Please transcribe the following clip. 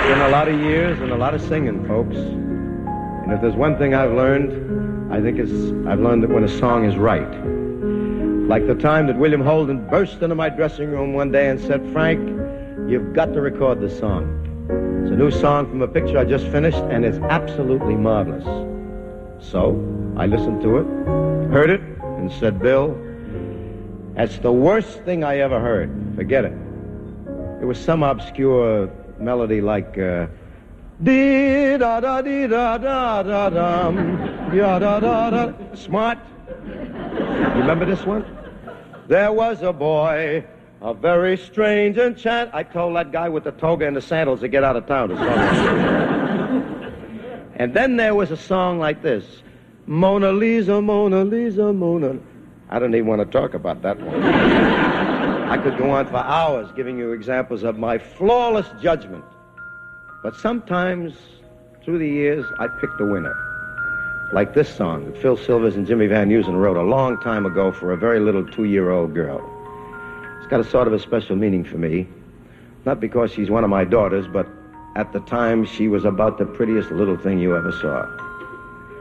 been a lot of years and a lot of singing, folks. And if there's one thing I've learned, I think I've learned that when a song is right. Like the time that William Holden burst into my dressing room one day and said, "Frank, you've got to record this song. It's a new song from a picture I just finished, and it's absolutely marvelous." So I listened to it, heard it, and said, "Bill, that's the worst thing I ever heard. Forget it." It was some obscure melody like dee da da dee da da da dum ya da da da. Smart. You remember this one? There was a boy, a very strange enchant. I told that guy with the toga and the sandals to get out of town. And then there was a song like this: Mona Lisa, Mona Lisa, Mona. I don't even want to talk about that one. I could go on for hours giving you examples of my flawless judgment. But sometimes, through the years, I picked a winner. Like this song that Phil Silvers and Jimmy Van Heusen wrote a long time ago for a very little 2-year-old girl. It's got a sort of a special meaning for me. Not because she's one of my daughters, but at the time she was about the prettiest little thing you ever saw.